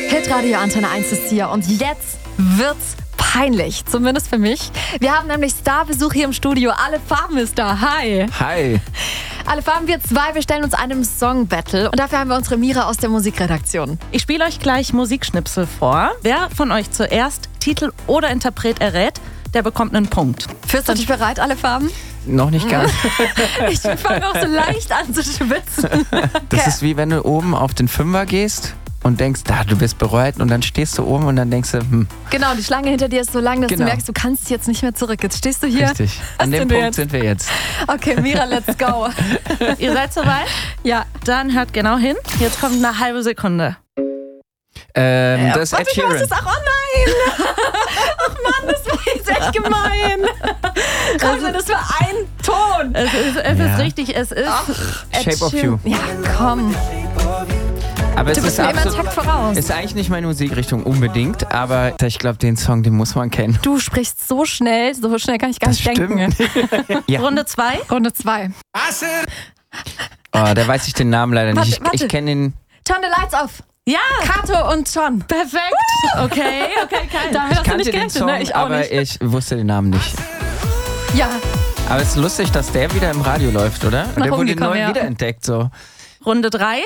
Hitradio Antenne 1 ist hier und jetzt wird's peinlich, zumindest für mich. Wir haben nämlich Starbesuch hier im Studio. Alle Farben ist da. Hi. Hi. Alle Farben, wir zwei, wir stellen uns einem Song-Battle und dafür haben wir unsere Mira aus der Musikredaktion. Ich spiele euch gleich Musikschnipsel vor. Wer von euch zuerst Titel oder Interpret errät, der bekommt einen Punkt. Fühlst du dich bereit, alle Farben? Noch nicht ganz. Ich fange auch so leicht an zu schwitzen. Das ist wie wenn du oben auf den Fünfer gehst und denkst, du bist bereit und dann stehst du oben und dann denkst du, Genau, die Schlange hinter dir ist so lang, dass Genau. du merkst, du kannst jetzt nicht mehr zurück. Jetzt stehst du hier. richtig. Was An dem sind wir Punkt jetzt? sind wir jetzt. Okay, Mira, let's go. Ihr seid soweit? Ja. Dann hört genau hin. Jetzt kommt eine halbe Sekunde. Das ist Ed Warte, ich weiß Sheeran. es auch. Oh nein! Ach Mann, das war jetzt echt gemein. Komm, das war ein Ton. Es ist richtig, es ist Ed Shape of Sheeran. You. Ja, komm. Aber es Du bist ist mir immer einen absolut, Takt voraus. ist eigentlich nicht meine Musikrichtung unbedingt, aber ich glaube, den Song, den muss man kennen. Du sprichst so schnell kann ich gar nicht denken. Ja. Runde 2. Runde 2. Oh, da weiß ich den Namen leider nicht. Warte. Ich kenne den. Turn the lights off. Ja, Kato und John. perfekt. Okay, kein. Da Ich hörst du kannte nicht den gerechnet, Song, ne? Ich auch aber nicht. ich wusste den Namen nicht. Ja, Aber es ist lustig, dass der wieder im Radio läuft, oder? Nach Der oben wurde gekommen, neu ja. wiederentdeckt, so. Runde 3.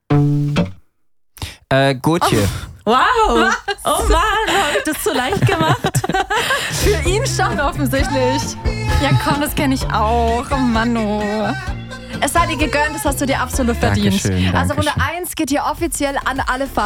Gotje. Wow. Oh Mann, habe ich das zu leicht gemacht? für ihn schon offensichtlich. Ja, komm, das kenne ich auch. Oh Mann, oh. Es sei dir gegönnt, das hast du dir absolut verdient. Dankeschön, Also Runde Dankeschön. 1 geht hier offiziell an alle Farben.